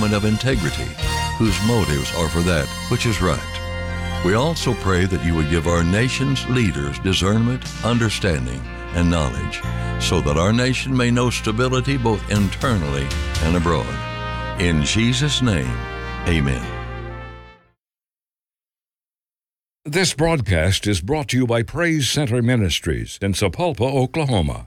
women of integrity, whose motives are for that which is right. We also pray that you would give our nation's leaders discernment, understanding, and knowledge, so that our nation may know stability both internally and abroad. In Jesus' name, amen. This broadcast is brought to you by Praise Center Ministries in Sapulpa, Oklahoma.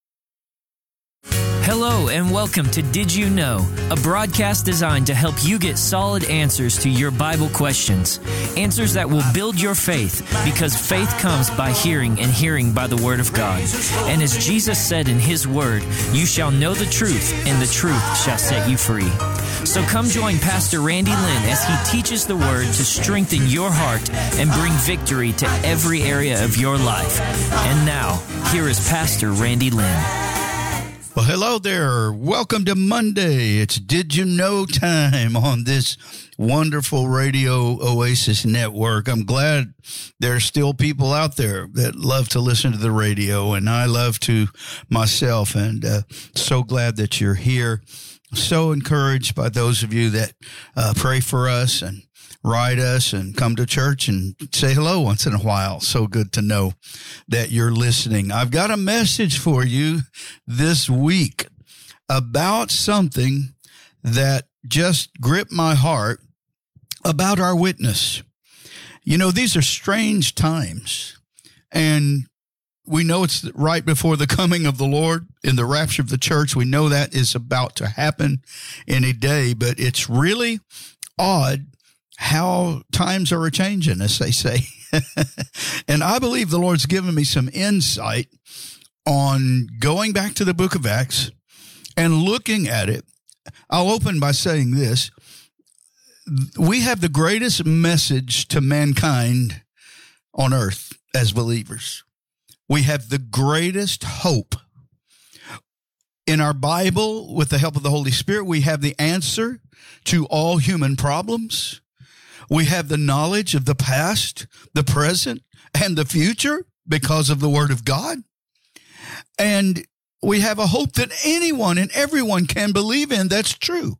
Hello and welcome to Did You Know, a broadcast designed to help you get solid answers to your Bible questions. Answers that will build your faith, because faith comes by hearing and hearing by the Word of God. And as Jesus said in His Word, you shall know the truth, and the truth shall set you free. So come join Pastor Randy Lynn as he teaches the Word to strengthen your heart and bring victory to every area of your life. And now, here is Pastor Randy Lynn. Well, hello there. Welcome to Monday. It's Did You Know time on this wonderful Radio Oasis network. I'm glad there's still people out there that love to listen to the radio, and I love to myself, and so glad that you're here. So encouraged by those of you that pray for us and write us and come to church and say hello once in a while. So good to know that you're listening. I've got a message for you this week about something that just gripped my heart about our witness. You know, these are strange times, and we know it's right before the coming of the Lord in the rapture of the church. We know that is about to happen any day, but it's really odd how times are a-changing, as they say. And I believe the Lord's given me some insight on going back to the book of Acts and looking at it. I'll open by saying this. We have the greatest message to mankind on earth as believers. We have the greatest hope. In our Bible, with the help of the Holy Spirit, we have the answer to all human problems. We have the knowledge of the past, the present, and the future because of the Word of God. And we have a hope that anyone and everyone can believe in that's true.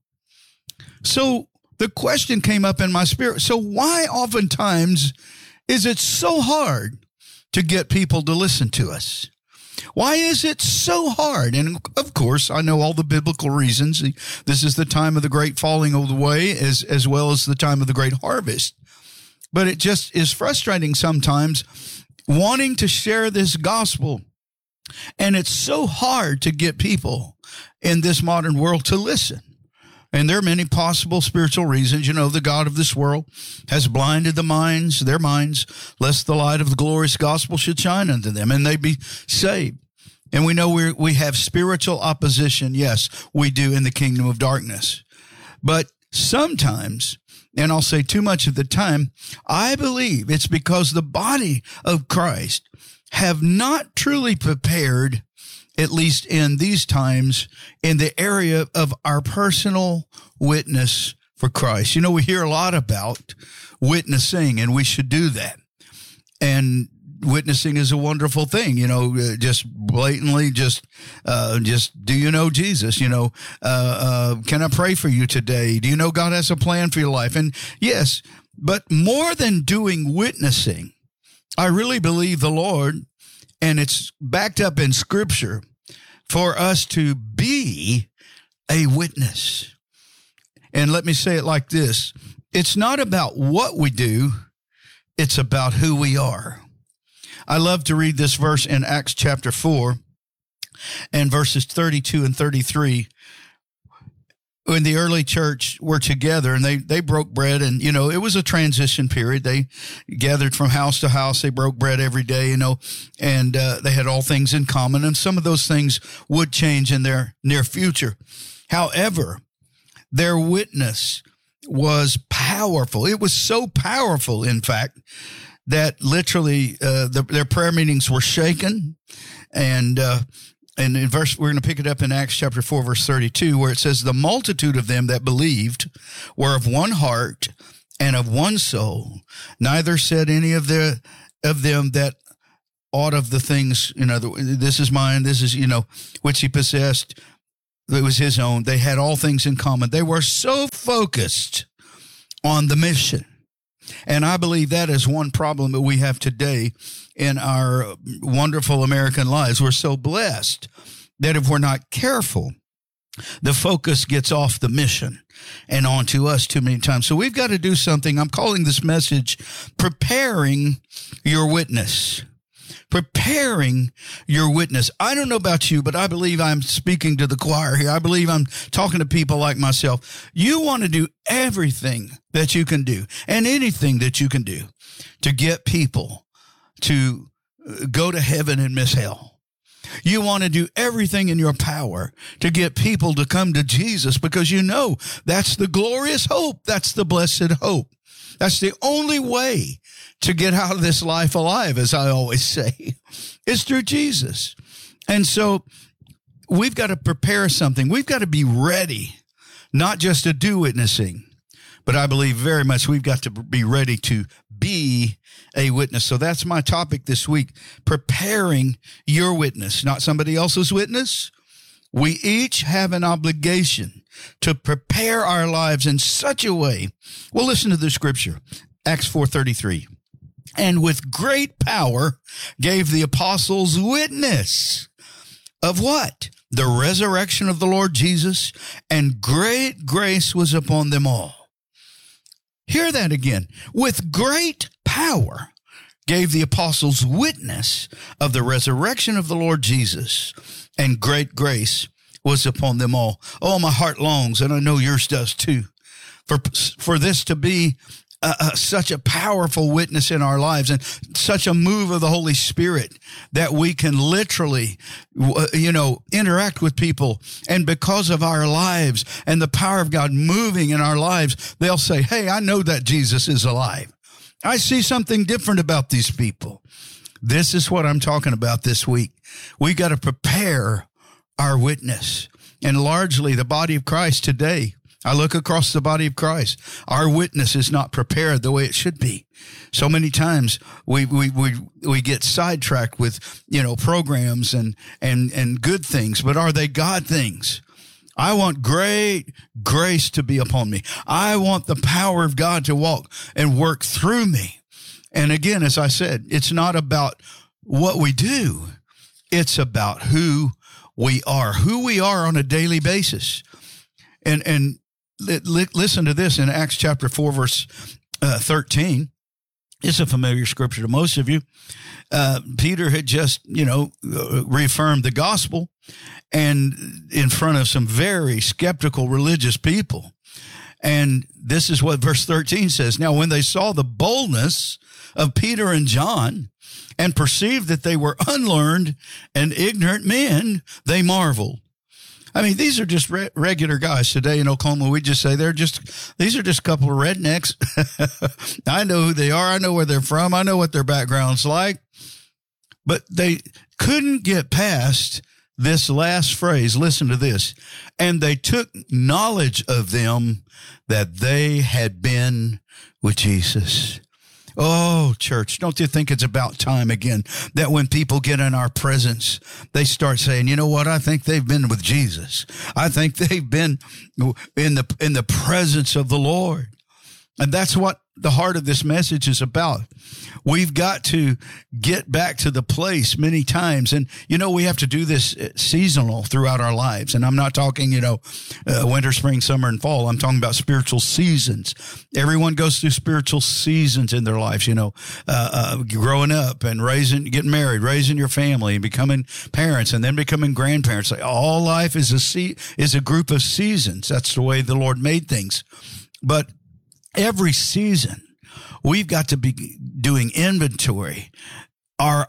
So the question came up in my spirit. So why oftentimes is it so hard to get people to listen to us? Why is it so hard? And of course, I know all the biblical reasons. This is the time of the great falling away as well as the time of the great harvest. But it just is frustrating sometimes wanting to share this gospel. And it's so hard to get people in this modern world to listen. And there are many possible spiritual reasons. You know, the God of this world has blinded their minds, lest the light of the glorious gospel should shine unto them, and they be saved. And we know we have spiritual opposition. Yes, we do in the kingdom of darkness. But sometimes, and I'll say too much of the time, I believe it's because the body of Christ have not truly prepared, at least in these times, in the area of our personal witness for Christ. You know, we hear a lot about witnessing, and we should do that. And witnessing is a wonderful thing, you know, just blatantly, just do you know Jesus? You know, can I pray for you today? Do you know God has a plan for your life? And yes, but more than doing witnessing, I really believe the Lord, and it's backed up in Scripture, for us to be a witness. And let me say it like this. It's not about what we do. It's about who we are. I love to read this verse in Acts chapter 4 and verses 32 and 33. When the early church were together and they broke bread, and, you know, it was a transition period. They gathered from house to house. They broke bread every day, you know, and they had all things in common. And some of those things would change in their near future. However, their witness was powerful. It was so powerful, in fact, that literally their prayer meetings were shaken. And in verse, we're going to pick it up in Acts chapter 4, verse 32, where it says, the multitude of them that believed were of one heart and of one soul. Neither said any of them that aught of the things, you know, this is mine, this is, you know, which he possessed, it was his own. They had all things in common. They were so focused on the mission. And I believe that is one problem that we have today in our wonderful American lives. We're so blessed that if we're not careful, the focus gets off the mission and onto us too many times. So we've got to do something. I'm calling this message Preparing Your Witness. Preparing your witness. I don't know about you, but I believe I'm speaking to the choir here. I believe I'm talking to people like myself. You want to do everything that you can do and anything that you can do to get people to go to heaven and miss hell. You want to do everything in your power to get people to come to Jesus because you know that's the glorious hope. That's the blessed hope. That's the only way to get out of this life alive, as I always say, is through Jesus. And so we've got to prepare something. We've got to be ready, not just to do witnessing, but I believe very much we've got to be ready to be a witness. So that's my topic this week, preparing your witness, not somebody else's witness. We each have an obligation to prepare our lives in such a way. Well, listen to the scripture, Acts 4:33. And with great power gave the apostles witness of what? The resurrection of the Lord Jesus, and great grace was upon them all. Hear that again. With great power gave the apostles witness of the resurrection of the Lord Jesus, and great grace was upon them all. Oh, my heart longs, and I know yours does too, for this to be such a powerful witness in our lives and such a move of the Holy Spirit that we can literally, interact with people. And because of our lives and the power of God moving in our lives, they'll say, hey, I know that Jesus is alive. I see something different about these people. This is what I'm talking about this week. We got to prepare our witness. And largely the body of Christ today, I look across the body of Christ, our witness is not prepared the way it should be. So many times we get sidetracked with, programs and good things, but are they God things? I want great grace to be upon me. I want the power of God to walk and work through me. And again, as I said, it's not about what we do. It's about who we are on a daily basis. And listen to this in Acts chapter 4, verse 13. It's a familiar scripture to most of you. Peter had just, reaffirmed the gospel and in front of some very skeptical religious people. And this is what verse 13 says. Now, when they saw the boldness of Peter and John and perceived that they were unlearned and ignorant men, they marveled. I mean, these are just regular guys today in Oklahoma. We just say these are just a couple of rednecks. I know who they are. I know where they're from. I know what their background's like. But they couldn't get past this last phrase. Listen to this. And they took knowledge of them that they had been with Jesus. Oh, church, don't you think it's about time again that when people get in our presence, they start saying, you know what? I think they've been with Jesus. I think they've been in the presence of the Lord. And that's what the heart of this message is about. We've got to get back to the place many times. And, we have to do this seasonal throughout our lives. And I'm not talking, winter, spring, summer, and fall. I'm talking about spiritual seasons. Everyone goes through spiritual seasons in their lives, growing up and getting married, raising your family, becoming parents, and then becoming grandparents. All life is a group of seasons. That's the way the Lord made things. But every season, we've got to be doing inventory. Am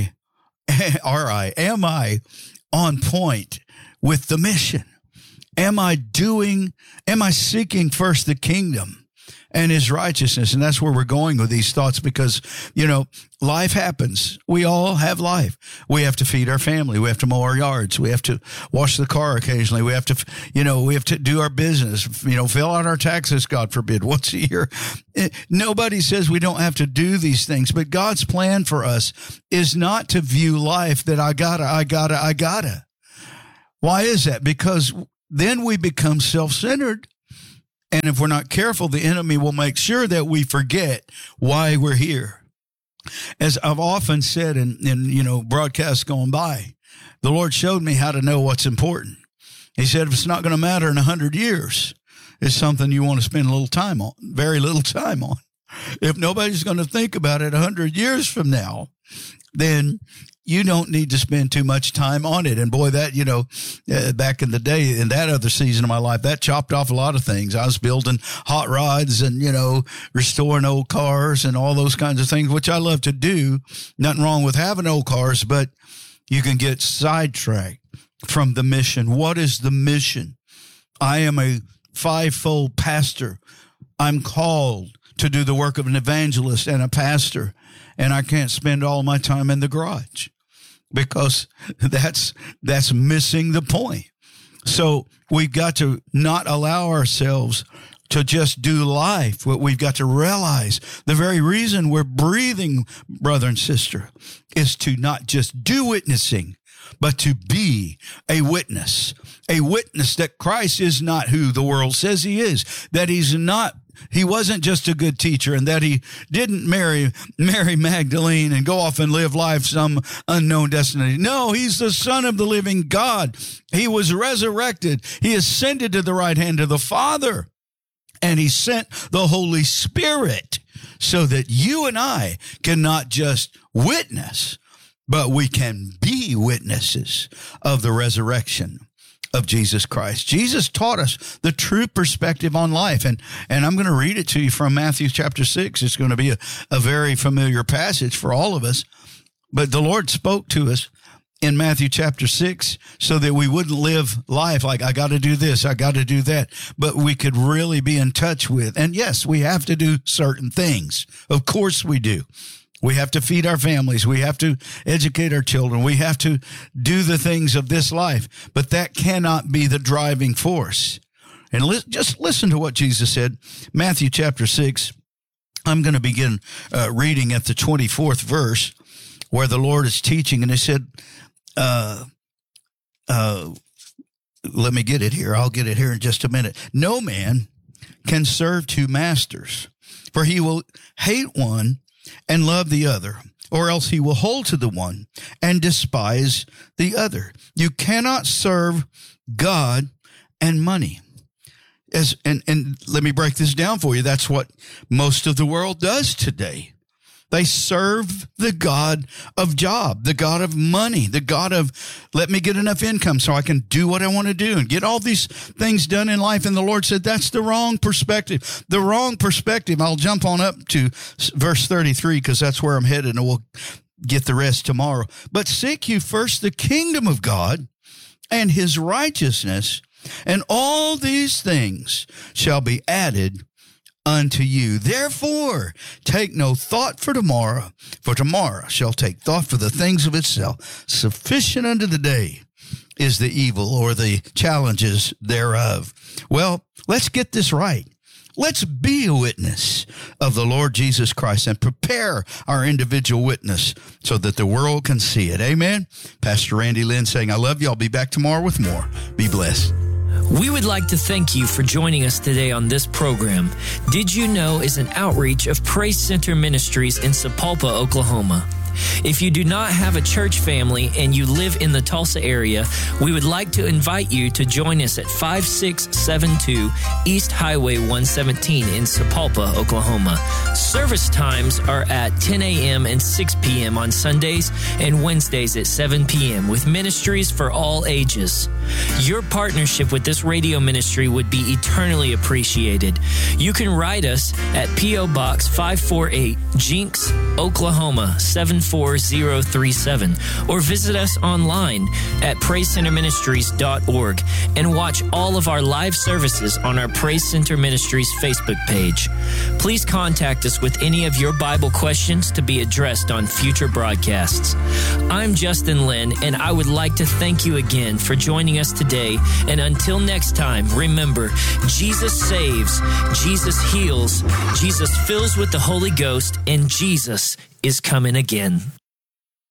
I on point with the mission? Am I seeking first the kingdom and his righteousness? And that's where we're going with these thoughts because, life happens. We all have life. We have to feed our family. We have to mow our yards. We have to wash the car occasionally. We have to do our business, fill out our taxes, God forbid, once a year. Nobody says we don't have to do these things, but God's plan for us is not to view life that I gotta. Why is that? Because then we become self-centered. And if we're not careful, the enemy will make sure that we forget why we're here. As I've often said in broadcasts going by, the Lord showed me how to know what's important. He said, if it's not going to matter in 100 years, it's something you want to spend a little time on, very little time on. If nobody's going to think about it 100 years from now, then you don't need to spend too much time on it. And boy, that, back in the day, in that other season of my life, that chopped off a lot of things. I was building hot rods and, restoring old cars and all those kinds of things, which I love to do. Nothing wrong with having old cars, but you can get sidetracked from the mission. What is the mission? I am a fivefold pastor. I'm called to do the work of an evangelist and a pastor, and I can't spend all my time in the garage because that's missing the point. So we've got to not allow ourselves to just do life. What we've got to realize, the very reason we're breathing, brother and sister, is to not just do witnessing, but to be a witness that Christ is not who the world says he is, that he wasn't just a good teacher, and that he didn't marry Mary Magdalene and go off and live life some unknown destiny. No, he's the Son of the living God. He was resurrected. He ascended to the right hand of the Father, and he sent the Holy Spirit so that you and I can not just witness, but we can be witnesses of the resurrection of Jesus Christ. Jesus taught us the true perspective on life. And I'm going to read it to you from Matthew chapter 6. It's going to be a very familiar passage for all of us. But the Lord spoke to us in Matthew chapter 6 so that we wouldn't live life like, I got to do this, I got to do that. But we could really be in touch with. And yes, we have to do certain things. Of course we do. We have to feed our families. We have to educate our children. We have to do the things of this life. But that cannot be the driving force. And just listen to what Jesus said. Matthew chapter 6, I'm going to begin reading at the 24th verse where the Lord is teaching. And he said, let me get it here. I'll get it here in just a minute. No man can serve two masters, for he will hate one and love the other, or else he will hold to the one and despise the other. You cannot serve God and money. And let me break this down for you. That's what most of the world does today. They serve the God of job, the God of money, the God of let me get enough income so I can do what I want to do and get all these things done in life. And the Lord said, that's the wrong perspective. The wrong perspective. I'll jump on up to verse 33 because that's where I'm headed, and we'll get the rest tomorrow. But seek you first the kingdom of God and his righteousness, and all these things shall be added unto you. Therefore, take no thought for tomorrow shall take thought for the things of itself. Sufficient unto the day is the evil, or the challenges thereof. Well, let's get this right. Let's be a witness of the Lord Jesus Christ and prepare our individual witness so that the world can see it. Amen. Pastor Randy Lynn saying, I love you. I'll be back tomorrow with more. Be blessed. We would like to thank you for joining us today on this program. Did You Know is an outreach of Praise Center Ministries in Sapulpa, Oklahoma. If you do not have a church family and you live in the Tulsa area, we would like to invite you to join us at 5672 East Highway 117 in Sapulpa, Oklahoma. Service times are at 10 a.m. and 6 p.m. on Sundays and Wednesdays at 7 p.m. with ministries for all ages. Your partnership with this radio ministry would be eternally appreciated. You can write us at P.O. Box 548, Jinx, Oklahoma 74037, or visit us online at PraiseCenterMinistries.org and watch all of our live services on our Praise Center Ministries Facebook page. Please contact us with any of your Bible questions to be addressed on future broadcasts. I'm Justin Lynn, and I would like to thank you again for joining us today. And until next time, remember, Jesus saves, Jesus heals, Jesus fills with the Holy Ghost, and Jesus is coming again.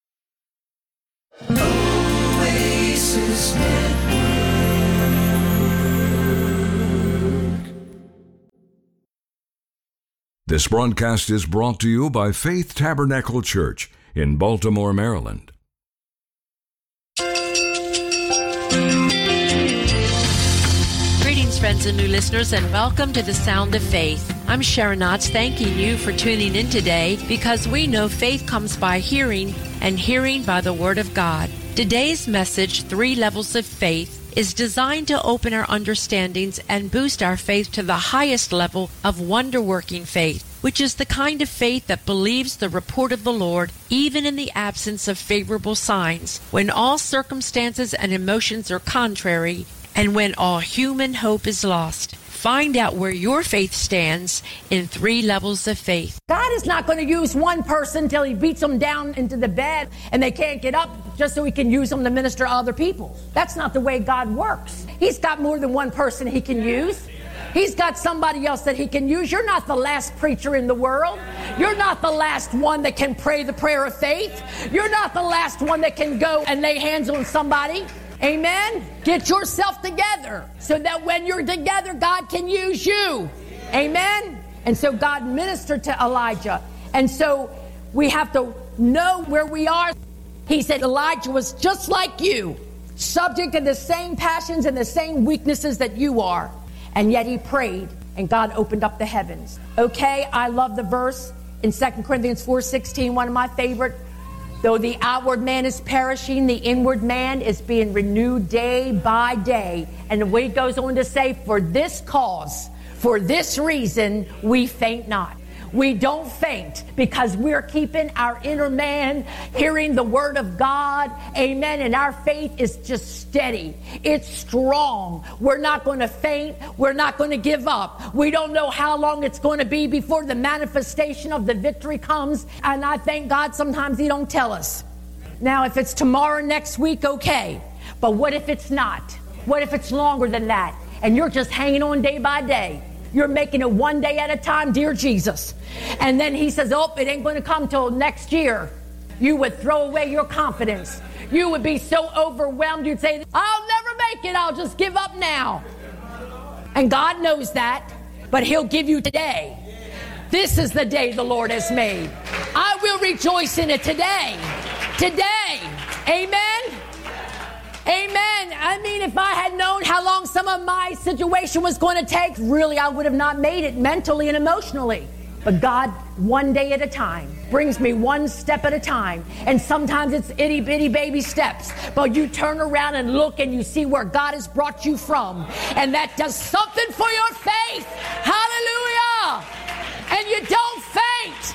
Oasis Network. This broadcast is brought to you by Faith Tabernacle Church in Baltimore, Maryland. Greetings, friends and new listeners, and welcome to the Sound of Faith. I'm Sharon Knotts, thanking you for tuning in today because we know faith comes by hearing and hearing by the Word of God. Today's message, 3 Levels of Faith, is designed to open our understandings and boost our faith to the highest level of wonder-working faith, which is the kind of faith that believes the report of the Lord even in the absence of favorable signs, when all circumstances and emotions are contrary, and when all human hope is lost. Find out where your faith stands in 3 levels of faith. God is not going to use one person till he beats them down into the bed and they can't get up just so he can use them to minister to other people. That's not the way God works. He's got more than one person he can use. He's got somebody else that he can use. You're not the last preacher in the world. You're not the last one that can pray the prayer of faith. You're not the last one that can go and lay hands on somebody. Amen? Get yourself together so that when you're together, God can use you. Amen? And so God ministered to Elijah. And so we have to know where we are. He said Elijah was just like you, subject to the same passions and the same weaknesses that you are. And yet he prayed, and God opened up the heavens. Okay, I love the verse in 2 Corinthians 4:16, one of my favorite. Though the outward man is perishing, the inward man is being renewed day by day. And the way it goes on to say, for this cause, for this reason, we faint not. We don't faint because we're keeping our inner man hearing the word of God. Amen. And our faith is just steady. It's strong. We're not going to faint. We're not going to give up. We don't know how long it's going to be before the manifestation of the victory comes. And I thank God sometimes he don't tell us. Now, if it's tomorrow, next week, okay. But what if it's not? What if it's longer than that? And you're just hanging on day by day. You're making it one day at a time, dear Jesus. And then he says, oh, it ain't going to come till next year. You would throw away your confidence. You would be so overwhelmed. You'd say, I'll never make it. I'll just give up now. And God knows that, but he'll give you today. This is the day the Lord has made. I will rejoice in it today. Today. Amen. Amen. I mean, if I had known how long some of my situation was going to take, really, I would have not made it mentally and emotionally. But God, one day at a time, brings me one step at a time. And sometimes it's itty bitty baby steps. But you turn around and look and you see where God has brought you from. And that does something for your faith. Hallelujah. And you don't faint.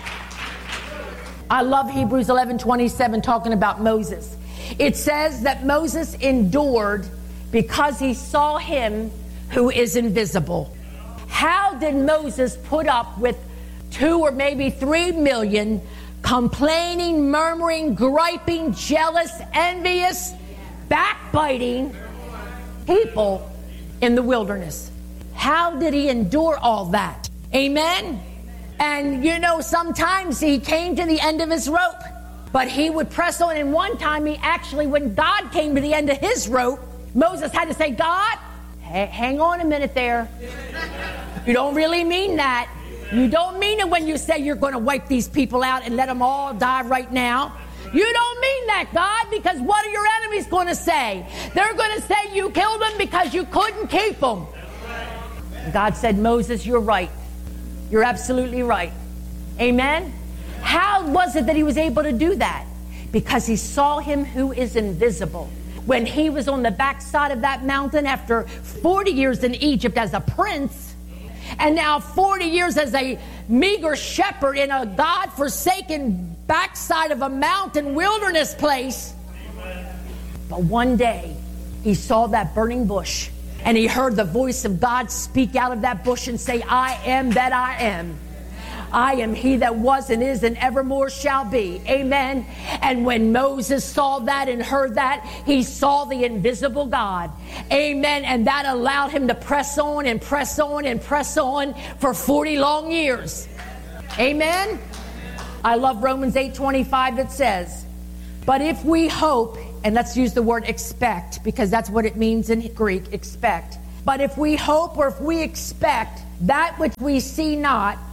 I love Hebrews 11:27 talking about Moses. It says that Moses endured because he saw him who is invisible. How did Moses put up with 2 or maybe 3 million complaining, murmuring, griping, jealous, envious, backbiting people in the wilderness? How did he endure all that? Amen? And you know, sometimes he came to the end of his rope. But he would press on, and one time he actually, when God came to the end of his rope, Moses had to say, God, hang on a minute there. You don't really mean that. You don't mean it when you say you're going to wipe these people out and let them all die right now. You don't mean that, God, because what are your enemies going to say? They're going to say you killed them because you couldn't keep them. God said, Moses, you're right. You're absolutely right. Amen? How was it that he was able to do that? Because he saw him who is invisible. When he was on the backside of that mountain after 40 years in Egypt as a prince, and now 40 years as a meager shepherd in a God-forsaken backside of a mountain wilderness place. But one day, he saw that burning bush, and he heard the voice of God speak out of that bush and say, I am that I am. I am he that was and is and evermore shall be. Amen. And when Moses saw that and heard that, he saw the invisible God. Amen. And that allowed him to press on and press on and press on for 40 long years. Amen. I love Romans 8:25 that says, but if we hope, and let's use the word expect, because that's what it means in Greek, expect. But if we hope or if we expect that which we see not,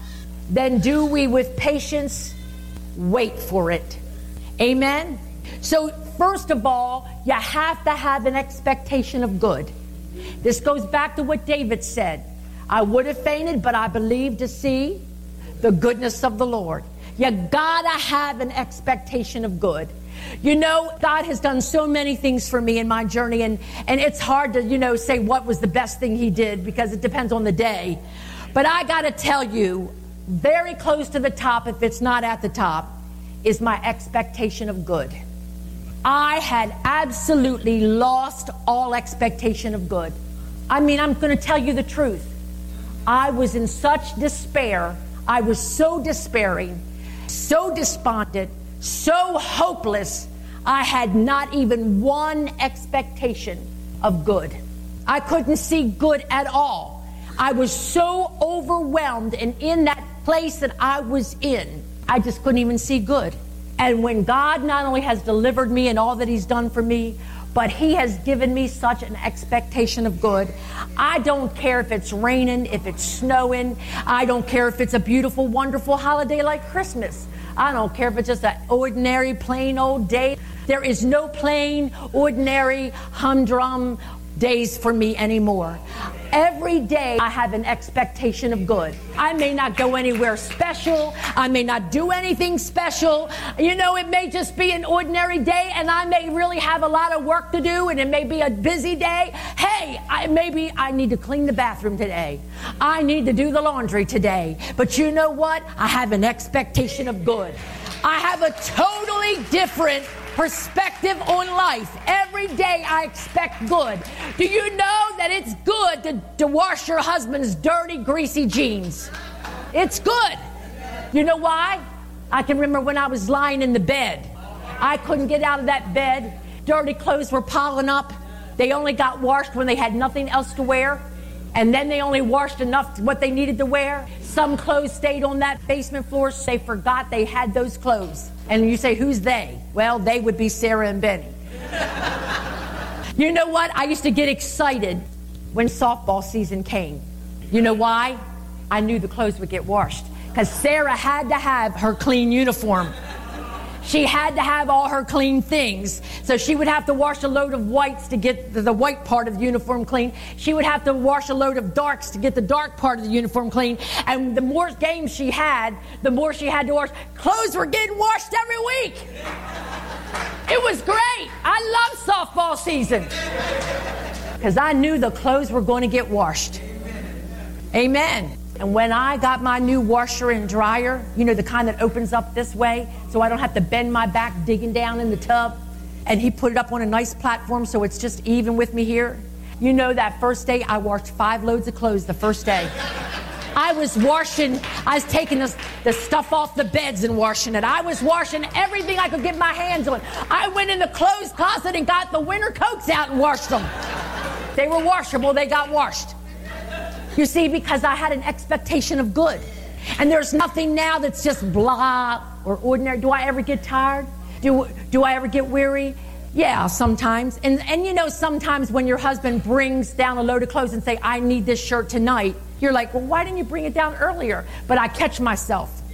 then do we with patience wait for it. Amen? So first of all, you have to have an expectation of good. This goes back to what David said. I would have fainted, but I believed to see the goodness of the Lord. You gotta have an expectation of good. You know, God has done so many things for me in my journey, and it's hard to, say what was the best thing he did, because it depends on the day. But I gotta tell you, very close to the top, if it's not at the top, is my expectation of good. I had absolutely lost all expectation of good. I mean, I'm going to tell you the truth. I was in such despair. I was so despairing, so despondent, so hopeless. I had not even one expectation of good. I couldn't see good at all. I was so overwhelmed, and in that place that I was in, I just couldn't even see good. And when God not only has delivered me and all that he's done for me, but he has given me such an expectation of good. I don't care if it's raining, if it's snowing. I don't care if it's a beautiful, wonderful holiday like Christmas. I don't care if it's just an ordinary, plain old day. There is no plain, ordinary, humdrum days for me anymore. Every day I have an expectation of good. I may not go anywhere special. I may not do anything special. It may just be an ordinary day, and I may really have a lot of work to do, and it may be a busy day. Hey, maybe I need to clean the bathroom today. I need to do the laundry today. But you know what? I have an expectation of good. I have a totally different perspective on life. Every day I expect good. Do you know that it's good to wash your husband's dirty, greasy jeans? It's good. You know why? I can remember when I was lying in the bed. I couldn't get out of that bed. Dirty clothes were piling up. They only got washed when they had nothing else to wear. And then they only washed enough what they needed to wear. Some clothes stayed on that basement floor, so they forgot they had those clothes. And you say, who's they? Well, they would be Sarah and Benny. You know what? I used to get excited when softball season came. You know why? I knew the clothes would get washed. Because Sarah had to have her clean uniform. She had to have all her clean things. So she would have to wash a load of whites to get the white part of the uniform clean. She would have to wash a load of darks to get the dark part of the uniform clean. And the more games she had, the more she had to wash. Clothes were getting washed every week. It was great. I love softball season. Because I knew the clothes were going to get washed. Amen. And when I got my new washer and dryer, the kind that opens up this way, so I don't have to bend my back digging down in the tub, and he put it up on a nice platform so it's just even with me here. That first day I washed 5 loads of clothes the first day. I was taking the stuff off the beds and washing it. I was washing everything I could get my hands on. I went in the clothes closet and got the winter coats out and washed them. They were washable, they got washed. You see, because I had an expectation of good. And there's nothing now that's just blah or ordinary. Do I ever get tired? Do I ever get weary? Yeah, sometimes. And sometimes when your husband brings down a load of clothes and say, I need this shirt tonight, you're like, well, why didn't you bring it down earlier? But I catch myself.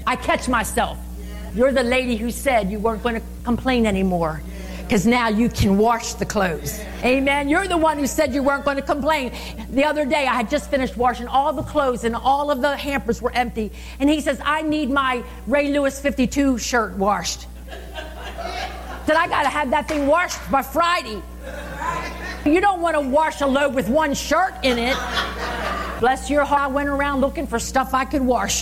You're the lady who said you weren't going to complain anymore. Because now you can wash the clothes. Amen. You're the one who said you weren't going to complain. The other day, I had just finished washing all the clothes and all of the hampers were empty. And he says, I need my Ray Lewis 52 shirt washed. I said, I got to have that thing washed by Friday. You don't want to wash a load with one shirt in it. Bless your heart, I went around looking for stuff I could wash.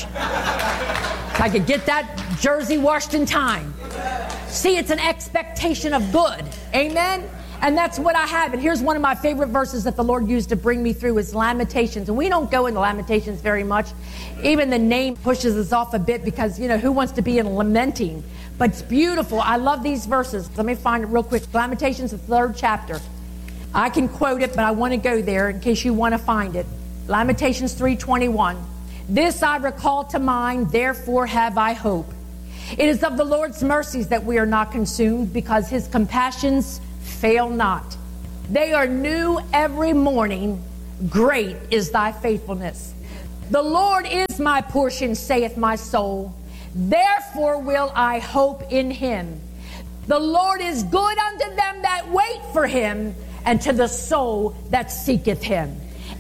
I could get that jersey washed in time. See, it's an expectation of good. Amen? And that's what I have. And here's one of my favorite verses that the Lord used to bring me through is Lamentations. And we don't go into Lamentations very much. Even the name pushes us off a bit because, who wants to be in lamenting? But it's beautiful. I love these verses. Let me find it real quick. Lamentations, the 3rd chapter. I can quote it, but I want to go there in case you want to find it. Lamentations 3:21. This I recall to mind, therefore have I hope. It is of the Lord's mercies that we are not consumed, because his compassions fail not. They are new every morning. Great is thy faithfulness. The Lord is my portion, saith my soul. Therefore will I hope in him. The Lord is good unto them that wait for him, and to the soul that seeketh him.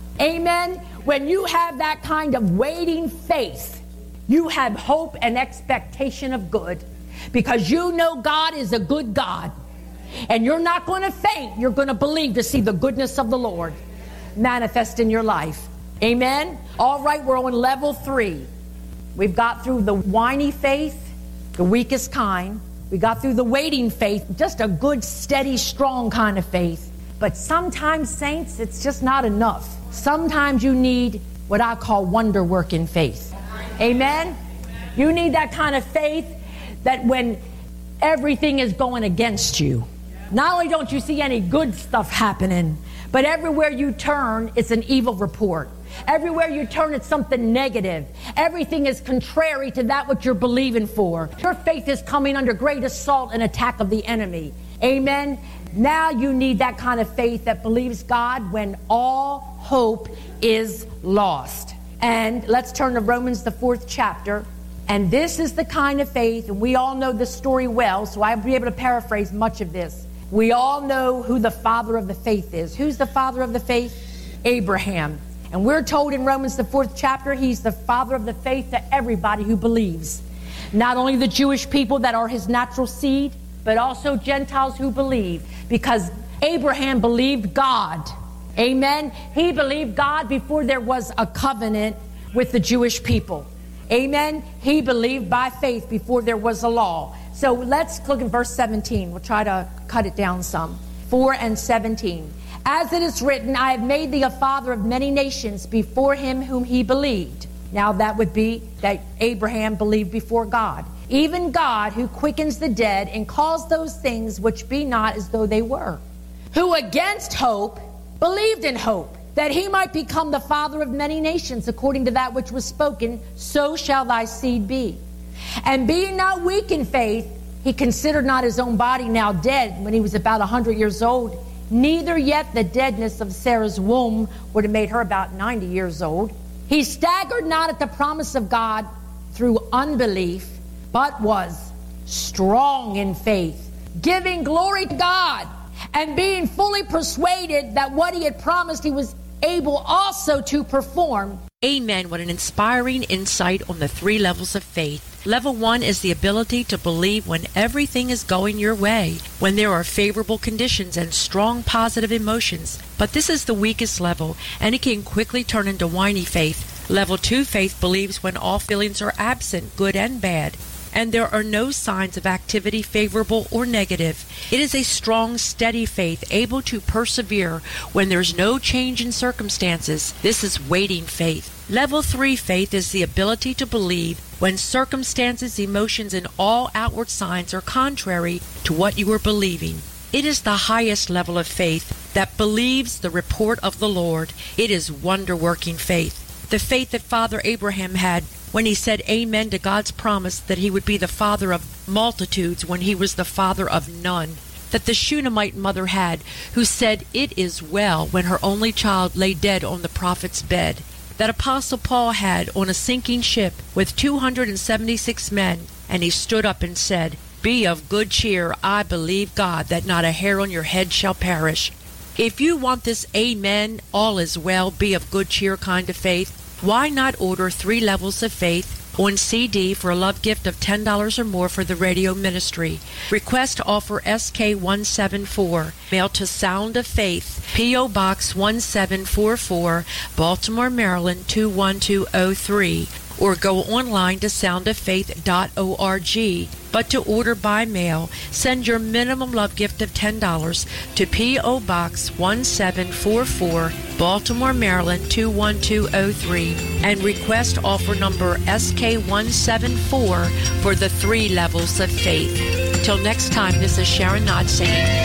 Amen. When you have that kind of waiting faith, you have hope and expectation of good, because you know God is a good God. And you're not going to faint. You're going to believe to see the goodness of the Lord manifest in your life. Amen. All right, we're on level 3. We've got through the whiny faith, the weakest kind. We got through the waiting faith, just a good, steady, strong kind of faith. But sometimes, saints, it's just not enough. Sometimes you need what I call wonder-working faith. Amen? You need that kind of faith that when everything is going against you, not only don't you see any good stuff happening, but everywhere you turn, it's an evil report. Everywhere you turn, it's something negative. Everything is contrary to that what you're believing for. Your faith is coming under great assault and attack of the enemy. Amen? Now you need that kind of faith that believes God when all hope is lost. And let's turn to Romans, the 4th chapter. And this is the kind of faith, and we all know this story well, so I'll be able to paraphrase much of this. We all know who the father of the faith is. Who's the father of the faith? Abraham. And we're told in Romans, the 4th chapter, he's the father of the faith to everybody who believes. Not only the Jewish people that are his natural seed, but also Gentiles who believe. Because Abraham believed God. Amen. He believed God before there was a covenant with the Jewish people. Amen. He believed by faith before there was a law. So let's look at verse 17. We'll try to cut it down some. 4 and 17. As it is written, I have made thee a father of many nations before him whom he believed. Now that would be that Abraham believed before God. Even God who quickens the dead and calls those things which be not as though they were. Who against hope believed in hope, that he might become the father of many nations, according to that which was spoken, so shall thy seed be. And being not weak in faith, he considered not his own body now dead when he was about 100 years old, neither yet the deadness of Sarah's womb would have made her about 90 years old. He staggered not at the promise of God through unbelief, but was strong in faith, giving glory to God, and being fully persuaded that what he had promised he was able also to perform. Amen. What an inspiring insight on the 3 levels of faith. Level 1 is the ability to believe when everything is going your way, when there are favorable conditions and strong positive emotions. But this is the weakest level, and it can quickly turn into whiny faith. Level 2 faith believes when all feelings are absent, good and bad, and there are no signs of activity, favorable or negative. It is a strong, steady faith, able to persevere when there's no change in circumstances. This is waiting faith. Level 3 faith is the ability to believe when circumstances, emotions, and all outward signs are contrary to what you are believing. It is the highest level of faith that believes the report of the Lord. It is wonder-working faith. The faith that Father Abraham had when he said amen to God's promise that he would be the father of multitudes when he was the father of none. That the Shunammite mother had, who said, "It is well," when her only child lay dead on the prophet's bed. That Apostle Paul had on a sinking ship with 276 men, and he stood up and said, "Be of good cheer, I believe God, that not a hair on your head shall perish." If you want this amen, all is well, be of good cheer kind of faith, why not order 3 levels of faith on CD for a love gift of $10 or more for the radio ministry? Request offer SK174. Mail to Sound of Faith, P.O. Box 1744, Baltimore, Maryland 21203. Or go online to soundoffaith.org. But to order by mail, send your minimum love gift of $10 to P.O. Box 1744, Baltimore, Maryland 21203, and request offer number SK174 for the 3 levels of faith. Till next time, this is Sharon Knott saying,